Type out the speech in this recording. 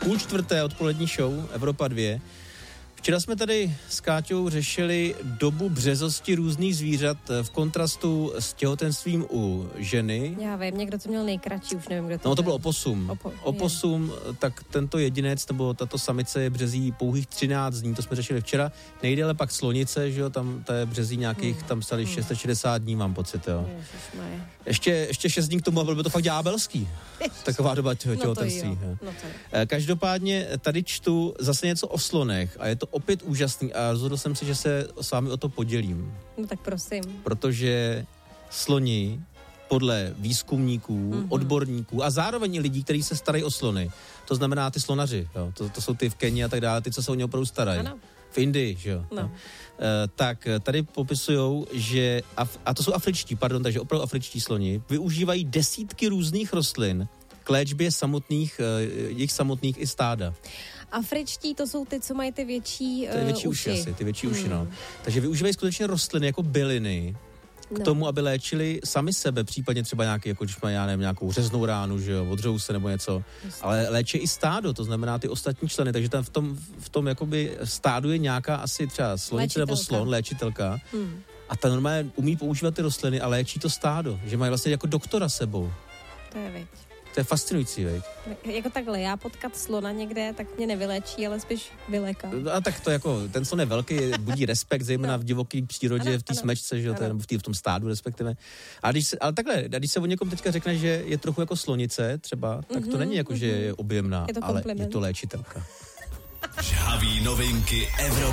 3:30 odpolední show Evropa 2. Včera jsme tady s Káťou řešili dobu březosti různých zvířat v kontrastu s těhotenstvím u ženy. Já vím, někdo to měl nejkratší, už nevím, kdo to No to byl oposum. Oposum, tak tento jedinec, nebo tato samice je březí pouhých 13 dní, to jsme řešili včera. Nejdéle pak slonice, že jo, tam to je březí nějakých, tam stali 660 dní, mám pocit, jo. Ještě 6 dní k tomu, byl by to fakt ďábelský. Taková doba těhotenství. Každopádně tady čtu zase něco o slonech a je to opět úžasný a rozhodl jsem si, že se s vámi o to podělím. No tak prosím. Protože sloni podle výzkumníků, odborníků a zároveň i lidí, kteří se starají o slony, to znamená ty slonaři, jo, to jsou ty v Keni a tak dále, ty, co se o ně opravdu starají. Ano. V Indii, že jo. No. Tak tady popisujou, že, a to jsou afričtí, takže opravdu afričtí sloni, využívají desítky různých rostlin k léčbě jejich samotných i stáda. Afričtí, to jsou ty, co mají ty větší uši. Asi, ty větší uši, no. Takže využívají skutečně rostliny jako byliny k tomu, aby léčili sami sebe, případně třeba nějaký, jako když mají, já nevím, nějakou řeznou ránu, že jo, odřou se nebo něco, ale léčí i stádo, to znamená ty ostatní členy, takže tam v tom jakoby stádu je nějaká asi třeba slonice nebo slon, léčitelka a ta normálně umí používat ty rostliny a léčí to stádo, že mají vlastně jako doktora sebou. To je věc. To je fascinující, veď? Jako takhle, já potkat slona někde, tak mě nevyléčí, ale spíš vyléká. A tak to jako, ten slon je velký, budí respekt, zejména v divoké přírodě, v té smečce, že jo, nebo v tom stádu respektive. Ale takhle, když se o někom teďka řekne, že je trochu jako slonice třeba, tak to není jako, že je objemná, ale je to léčitelka. Žhavý novinky Evropy.